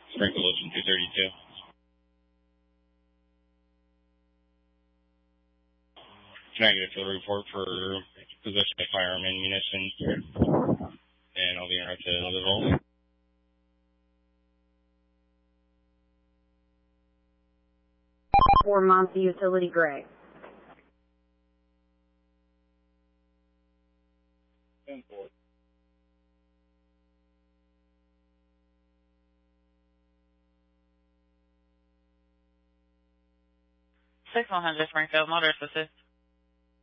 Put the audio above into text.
Sprinkle Ocean 232. Can I get a field report for possession of firearm and munitions? And I'll be en route to Liverpool. 4 months utility gray. 10-4. Six 100 Springfield, motor assisted.